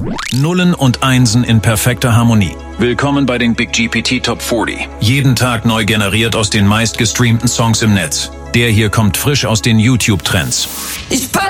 Nullen und Einsen in perfekter Harmonie. Willkommen bei den Big GPT Top 40. Jeden Tag neu generiert aus den meistgestreamten Songs im Netz. Der hier kommt frisch aus den YouTube-Trends. Ich